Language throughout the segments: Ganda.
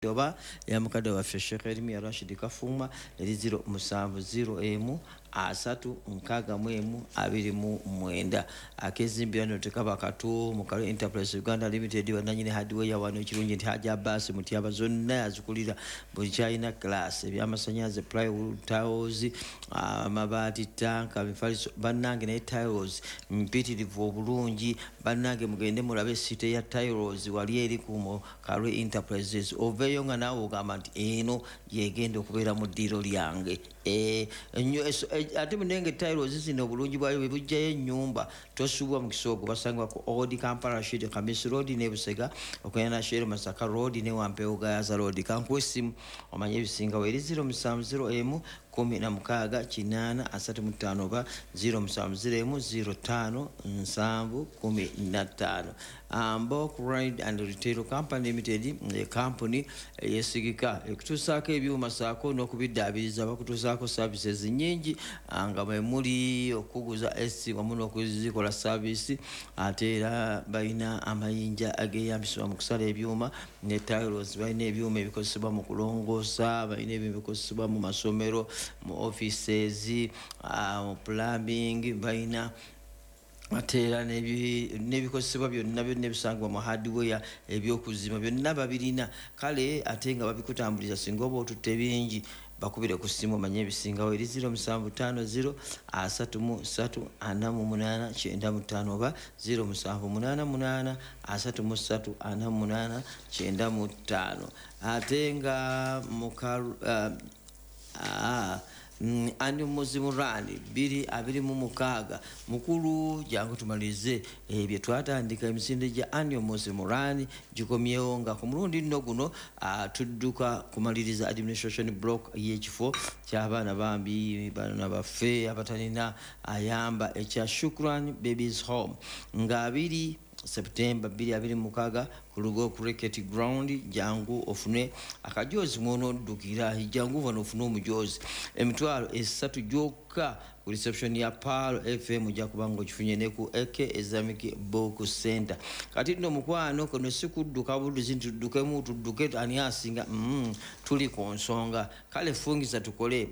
oba ya mukadde waffe Sheikh Elimi Rashid Kafuma eri 070 asatu nkaga mwemu abiri mu mwenda akezimbira no tekaba katu mukalo Enterprise Uganda Limited wananyine hardware ya wano kirungi nti haja basi mutiaba zonna yazikulira buli china class ebyamasanyaze plywood tiles amabati tanka bifaliso bannange ne tiles mpitirivu obulungi bannange mugende mulabe site ya tiles wali eri ku Kalwe Enterprises oveyo nga nawo ogamba nti eno yegenda okubeera mu ddiiro lyange ate munenge tiles zino obulungi bwayo bwe bujjayo ennyumba tosubwa mu kisoogo basangwa ku Old Kampala Street Kamisi Road ne Busega okuyana Shero Masaka Road ne Wampewo Gayaza Road kankwesimu omanye ebisinga weri 070 16 kinana asatu mutano ba 070 05 15 Mbok Ride and Retail Company Limited company yesigika ekutusako ebyuma saako n'okubiddaabiriza bakutusaako services nyingi nga bwe muli okuguza esi wamu n'okuzikola service ate era balina amayinja ageyambisibwa mu kusala ebyuma ne tiles balina ebyuma ebikozesebwa mu kulongoosa balina ebyuma ebikozesebwa mu masomero mu offices mu plumbing balina atera nebikozesebwa byonna nebisangwa mu hardware ebyokuzima byonna babirina kale ate nga babikutambuliza singa oba otutte bingi bakubire ku simu manye ebisingawo eri 0750 33 48 95 oba 0788 33 48 95 ate nga mukaru ani muzimurani biri abiri mu mukaga mukulu jangu tumalize bye twatandika emisinde ja ani muzimurani gikomyewo nga ku mulundi nno guno tudduka kumaliriza administration block y'ekifo ky'abaana bambi bana baffe abatalina ayamba ekya Shukran Babies Home nga abiri September 2026 ku Lugo Cricket Ground jangu ofune akajozi mwono dukira jangu vano ofune omujozi emitwalo esatu joka ku reception ya Palo FM jakubango kifunye ne ku Eke Islamic Book Center kati nno mukwano kono sikudduka buduzi ntudukemu tudduke ani asinga tuli ku nsonga kale fungiza tukole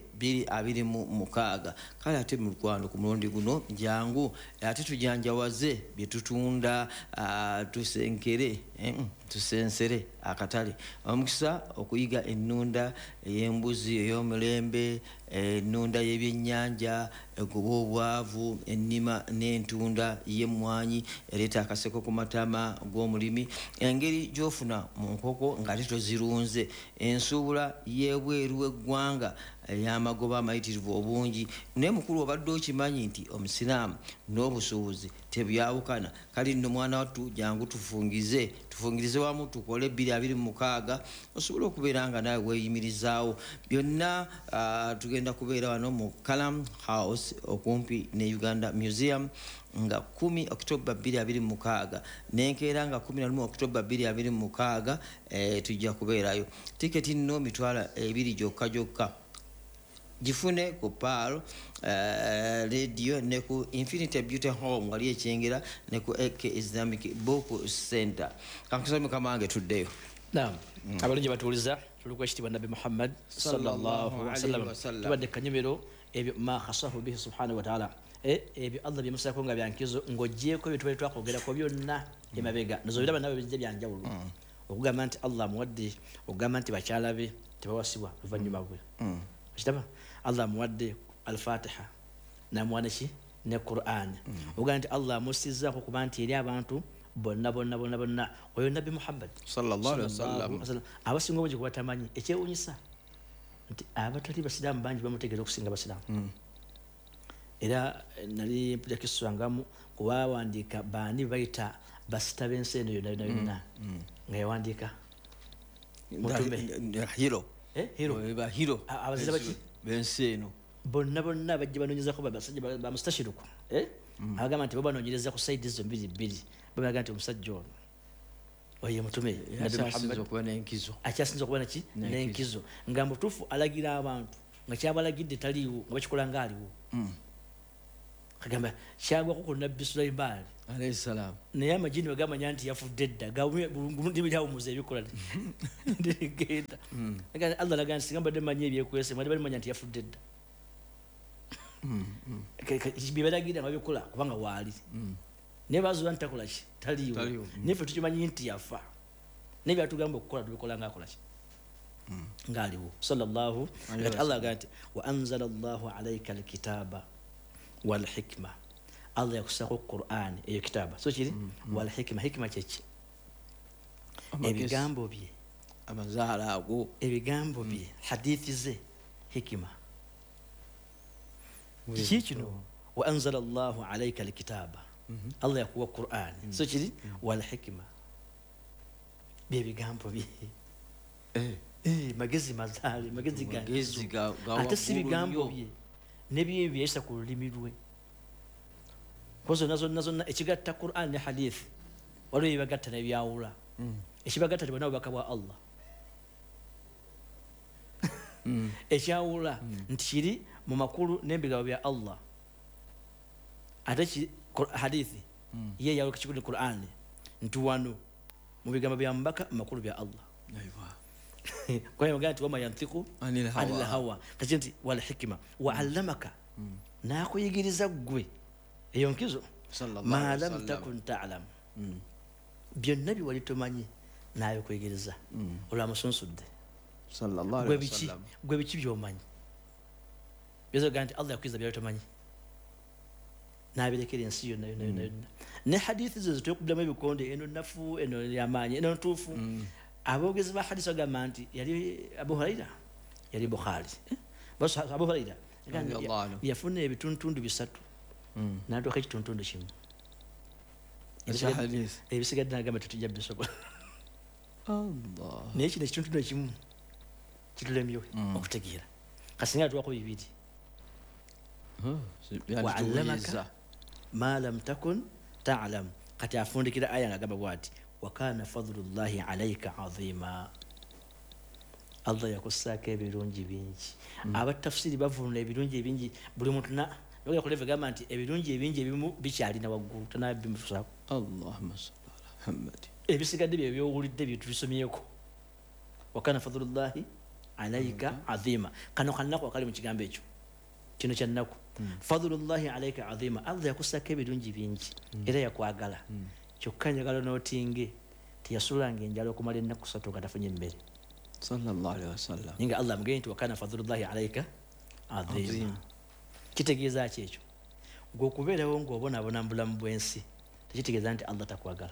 2026 kale ate mukwano ku mulundi guno jangu ate tujanjawaze bye tutunda tusenkere tusensere akatale omukisa okuyiga ennunda ey'embuzi ey'omulembe ennunda y'ebyennyanja egoba obwavu ennima n'entunda y'emmwanyi ereeta akaseko ku matama g'omulimi engeri gy'ofuna mu nkoko nga titozirunze ensuubula y'ebweru w'eggwanga ey'amagoba amayitirivu obungi naye mukulu obadde okimanyi nti omusiraamu n'obusuubuzi tebyawukana kali nno mwana wattu jangu tufungirize wamu tukole 2026 osobola okubeera nga nawe weeyimirizaawo byonna tugenda kubeera wano mu Kalam House okumpi ne Uganda Museum nga 10 October 2026 nenkeera nga 11 October 2026 tujja kubeerayo tiketi nno mitwala 2 gyokka gifune ku Palo radio ne ku Infinity Beauty Home wali ekyengera ne ku Eke Islamic Book Center kankusome kamange tuddeyo naam abalungi batuuliza tuluko ekitibwa Nabi Muhammad sallallahu alaihi wasallam tubadde kanyumiro ebyo ma khasahu bihi subhanahu wa ta'ala ebyo Allah byemusako nga byankizo ngojjeko bitwe twakogera ko byonna emabega nazo biraba nawe bijje byanjawulo okugamba nti Allah muwadde okugamba nti bakyalabe tebawasibwa luvanyuma gwe kitaba Allah muwadde al-Fatiha na mwanaki ne Qur'an okugamba nti Allah musiza ko kuba nti eri abantu bonna oyo Nabi Muhammad sallallahu alaihi wasallam abasinga obungi kubatamanyi ekyewunyisa nti abatali basiraamu bangi bamutegeeza okusinga basiraamu era nali mpulira kisangamu kubawandiika baani bayita basita b'ensi eno yonna nga yawandiika mutume hero abazira baki b'ensi eno bonna bajja banoonyezako basajja bamustashiruku abagamba nti babanoonyereza ku saidi zo mbiri babaga nti omusajja ono oye mutume Nabi Muhammad akyasinza okuba naki n'enkizo nga mutuufu alagira abantu nga kyabalagidde taliiwo nga bakikola nga aliwo kagamba kyagwako ku nabbi Sulaiman alayhi salam naye amajini bagamanya nti yafudde dda gawumuza ebikola genda Allah laga nti gamba demanya ebyekwese mwali balimanya nti yafudde dda bibalagira babikola kubanga waali naye bazuula nti takola ki taliiwo naye ffe tukimanyi nti yafa naye byatugamba okukola tubikola ngaakola ki ngaaliwo sallallahu alaihi Allah laga nti wa anzala Allahu alayka alkitaba wal hikma Allah yakusako Qur'an eyo kitaba so kiri wal hikma kyeki ebigambo bye amazaala ago ebigambo bye hadithi ze hikima kikino wa anzala Allahu alayka alkitaba Allah yakuwa Qur'an so kiri wal hikma bye bigambo bye magezi mazali magezi ga ate si bigambo bye nebye byesa ku lulimi lwe kozo nazo ekigatta Qur'an ne hadith waliwo ebibagatta nebyawula ekibagatta tibona obubaka bwa Allah ekyawula nti kiri mu makulu n'ebigambo bya Allah ate hadithi ye yawula kikuli Qur'an nti wano mu bigambo bya mbaka mu makulu bya Allah kwa hiyo gati wama yantiku anil hawa kati wal hikma wa allamaka na kuyigiriza gwe eyo nkizo ma lam takun ta'lam byonna bi walitomanyi nayo kuyigiriza ola musunsudde sallallahu alaihi wasallam gwe bichi byomanyi bizo ganti Allah yakwiza byalitomanyi nabirekere ensi yonna ne hadithi zo tukubulamu ebikonde eno nafu eno yamanyi eno ntufu abogezi ba hadisi bagamba nti yali Abu Huraira yali Bukhari bas Abu Huraira yafuna ebituntundu bisatu n'atuuka ekituntundu kimu ebisigadde n'agamba tutujja bisobola Allah naye kino ekituntundu ekimu kitulemye okutegeera kasinga atuwako bibiri wa allamaka ma lam takun ta'lam kati afundikira aya ngagamba bwati wakana fadlullahi alayka azima Allah yakusaka ebirungi bingi abatafsiri bavunula ebirungi ebingi buli muntu na noga kuleva gamba nti ebirungi ebingi ebimu bikyali na waggulu tanabbi musako Allahumma salli ala Muhammad ebisigadde bye byowulidde bye tubisomyeko wakana fadlullahi alayka azima kano kanako akali mu kigambo ekyo kino kyannaku fadlullahi alayka azima Allah yakusaka ebirungi bingi era yakwagala kyokka njagala n'otinge teyasulanga enjala okumala ennaku 3 nga tafunye emmere sallallahu alaihi wasallam ninga Allah amugambye nti wakana fadlullahi alayka azima kitegeeza ki ekyo gwe okubeerawo ng'obonaabona mu bulamu bw'ensi tekitegeeza nti Allah takwagala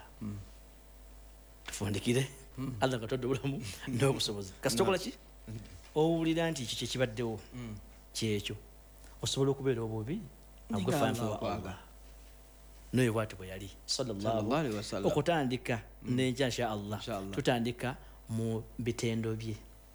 tufundikire Allah nga todde obulamu n'obusobozi kasi tokola ki owulira nti kiki ekibaddewo kyekyo osobola okubeera obubi agwefaanfe wa Allah noyo bwati bwe yali sallallahu alaihi wasallam okutandika n'enkya insha Allah tutandika mu bitendo bye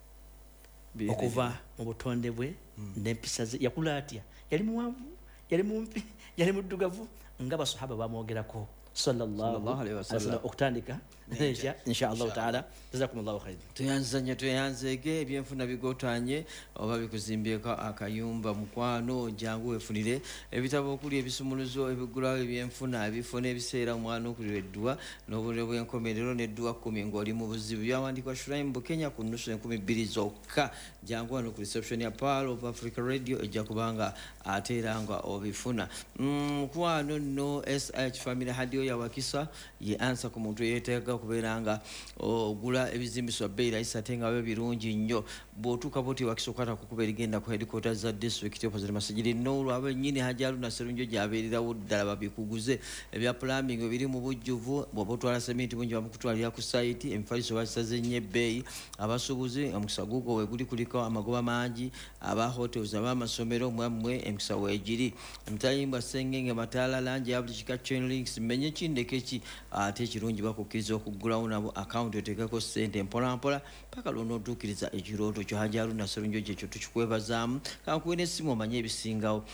okuva mu butonde bwe n'empisa ze yakula atya yali muwanvu yali mumpi yali muddugavu nga basahaba bamwogerako sallallahu alaihi wasallam okutandika insha Allah taala jazakumullahu khair tuyanzege ebyenfuna bigotanye oba bikuzimbyeko akayumba mukwano jangu wefunire ebitabo okuli ebisumuluzo ebigulawo ebyenfuna ebifuna ebiseera omwana okulira eddwa n'obulire bw'enkomerero n'eddwa 10 ng'oli mu buzibu byawandikwa Shrine Kenya ku nnusu 12 zokka jangu wano ku reception ya Pearl of Africa Radio ejja kubanga ateeranga obifuna mukwano no SH family hadiyo ya wakisa ye ansa ku muntu yeteeka kubeeranga ogula ebizimbiswa bei rahisi ate nga bibe birungi nnyo bw'otuuka bwoti wakisa okwata kukuba erigenda ku headquarters za district opposite Masajidi Nooro abennyini Hajaru na Serunjo gy'abeererawo ddala babikuguze ebya plumbing biri mu bujjuvu bw'oba otwala sementi bungi bamukutwalira ku site emifaliso bakisaze nnyo ebbeeyi abasuubuzi omukisa gugo weguli kuliko amagoba mangi aba hotels ab'amasomero mwammwe emikisa weegiri emitayimbwa sengenge mataala langi ya buli kika chain links menye kindekeki ate ekirungi bakukkiriza okuggulawo nabo account oteekako ssente mpolampola paka lw'onootuukiriza ekirooto kyo Hajaru na Serunjo kyekyo tukikwebazaamu kankuwe n'essimu omanye ebisingawo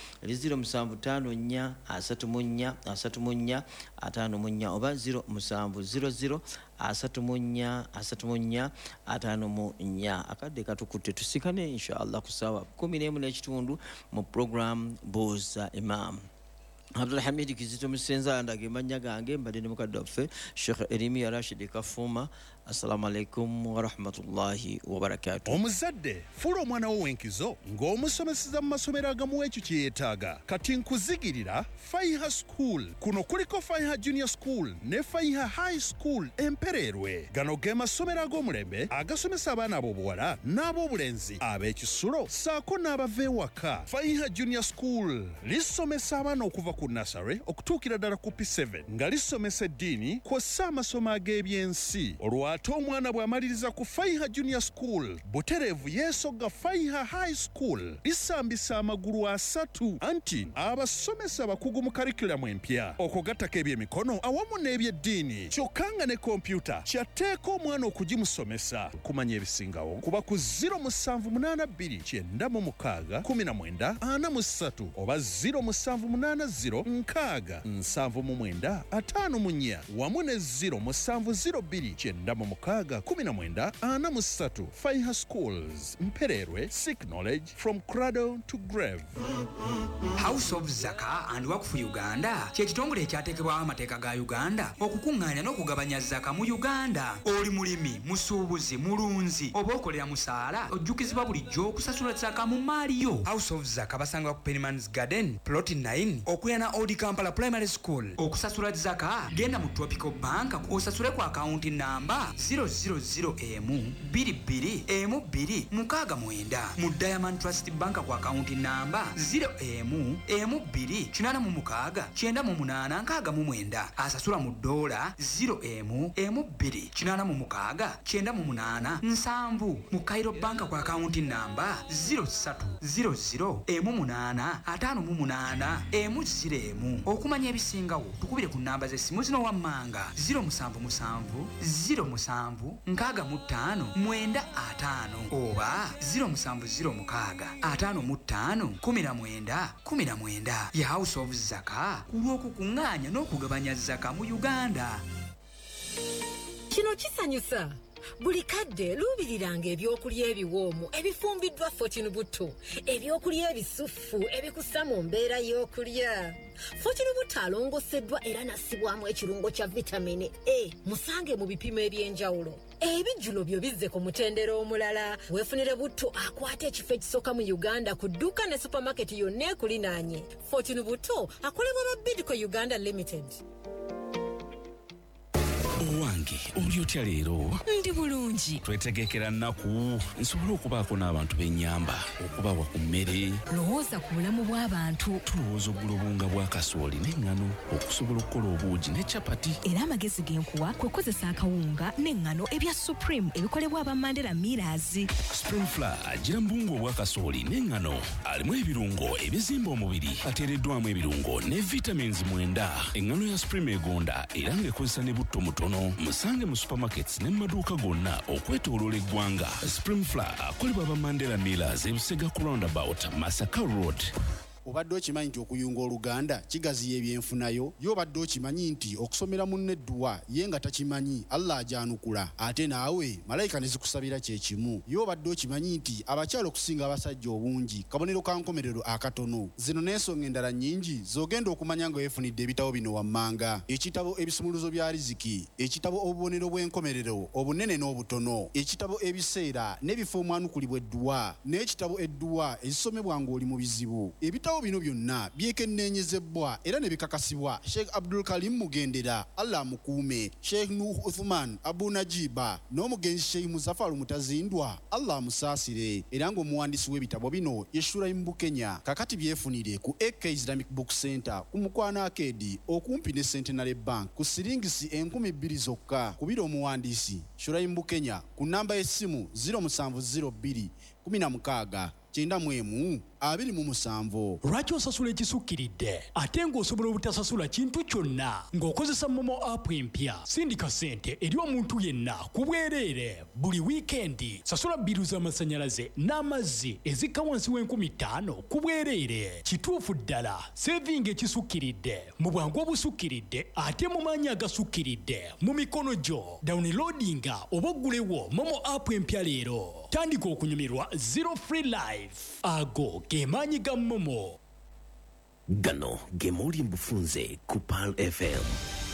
0754 34 34 54 oba 0700 34 54 akadde katukutte tusikane inshallah ku ssaawa 11 n'ekitundu mu program Buuza Imam. Abdul Hamid Kizito Musenza ndage manya gange mbadde ne mukadde waffe Sheikh Erimiya Rashid Kafuma. Assalamu alaikum wa rahmatullahi wa barakatuh. Omuzadde fuula omwana wo wenkizo ng'omusomeseza mu masomero agamu ekyo kye yeetaaga. Kati nkuzigirira Faiha School. Kuno kuliko Faiha Junior School ne Faiha High School Empererwe. Gano ge masomero ag'omulembe agasomesa abaana ab'obuwala n'ab'obulenzi ab'ekisulo saako n'abava ewaka. Faiha Junior School lisomesa abaana okuva ku nursery okutuukira ddala ku P7 nga lisomesa eddiini kw'ossa amasomo ag'ebyensi. Ate omwana bw'amaliriza ku Faiha Junior School butereevu yeesogga Faiha High School lisambisa amagulu asatu anti abasomesa abakugu mu karikulamu empya okugattako ebyemikono awamu n'ebyeddiini kyokka nga ne kompyuta kyatteeka omwana okugimusomesa. Kumanya ebisingawo kuba ku 0782961943 oba 0780967954 wamu ne 0702961943. Faiha Schools Mpererwe, seek knowledge from cradle to grave. House of Zaka and Waqf Uganda kye kitongole ekyateekebwawo amateeka ga Uganda okukuŋŋaanya n'okugabanya zaka mu Uganda. Oli mulimi, musuubuzi, mulunzi oba okolera musaala ojjukizibwa bulijjo okusasula zaka mu maali yo. House of Zaka basanga ku Pennyman's Garden Plot 9 okulira Old Kampala Primary School. Okusasula zaka genda mu Tropical Bank osasule ku akaunti namba 000M22M269 mu Diamond Trust Bank ku akaunti namba 0M269869 asasula mu dola 0M269897 mu Cairo Bank ku akaunti namba 0300M858M0. Okumanya ebisingawo tukubire ku namba z'essimu zino wammanga 077065995 oba 0706551919 ya House of Zaka kulw'okukuŋŋaanya n'okugabanya zaka mu Uganda. Kino kisanyusa. Buli kadde luubiriranga ebyokulya ebiwoomu ebifumbiddwa Fortune Buto, ebyokulya ebisufu ebikussa mu mbeera y'okulya. Fortune Buto alongoseddwa era nassibwamu ekirungo kya vitamini A. Musange mu bipimo eby'enjawulo. Ebijjulo byo bizze ku mutendera omulala. Weefunire Buto akwata ekifo ekisooka mu Uganda ku dduuka ne supermarket yonna ekulinaanye. Fortune Buto akolebwa ba Bidco Uganda Limited. Owange oli otya leero? Ndi bulungi. Twetegekera nnaku nsobole okubaako n'abantu b'ennyamba okubawa ku mmere. Lowooza ku bulamu bw'abantu. Tulowooza oggula obunga bwa kasooli n'eŋŋano okusobola okukola obuugi ne capati. Era amagezi genkuwa kwe kukozesa akawunga n'eŋŋano ebya Supreme ebikolebwa aba Mandela Millers. Spring Flour agira mu buwunga obwa kasooli n'eŋŋano alimu ebirungo ebizimba omubiri ateereddwamu ebirungo ne vitamins 9. Eŋŋano ya Supreme egonda era ng'ekozesa ne butto mutono. Musange mu supermarkets ne maduuka gonna okwetooloola eggwanga. Spring Flour akolebwa aba Mandela Millers ebusega ku roundabout Masaka Road. Obadde okimanyi nti okuyunga Oluganda kigaziya ebyenfunayo? Yo obadde okimanyi nti okusomera munne edduwa ye nga takimanyi Allah ajanukula ate naawe malayika ne zikusabira kye kimu? Yo obadde okimanyi nti abakyala okusinga abasajja obungi kabonero ka nkomerero akatono? Zino n'ensonga endala nnyingi z'ogenda okumanya nga weefunidde ebitabo bino wammanga: ekitabo ebisumuluzo bya riziki, ekitabo obubonero bw'enkomerero obunene n'obutono, ekitabo ebiseera n'ebifo omwanukulibwa edduwa, n'ekitabo edduwa ezisomebwa ng'oli mu bizibu. Ebitabo bino byonna byekenneenyezebwa era ne bikakasibwa Sheikh Abdul Karim Mugendera, Allah mukuume, Sheikh Nuh Uthman Abu Najiba n'omugenzi Sheikh Muzaffar Mutazindwa, Allah musaasire. Era ng'omuwandiisi w'ebitabo bino ye Shuraim Bukenya. Kakati byefunire ku AK Islamic Book Center ku Mukwana Arcade okumpi ne Centenary Bank ku siringisi 2000 zokka. Kubira omuwandiisi Shuraim Bukenya ku namba y'essimu 0702 16 91 27. Lwaki osasula ekisukkiridde ate ng'osobola obutasasula kintu kyonna ng'okozesa Momo app empya? Sindika ssente eri omuntu yenna ku bwereere buli wiikendi. Sasula bbiru z'amasannyalaze n'amazzi ezikka wansi w'5000 ku bwereere. Kituufu ddala, sevinga ekisukkiridde mu bwangu obusukkiridde ate mu maanyi agasukkiridde mu mikono gyo. Downloadinga oba oggulewo Momo app empya leero. Tandika okunyumirwa Zero Free Life. Ago ge maanyi ga Momo. gano ge mawulire mu bufunze ku Pal FM.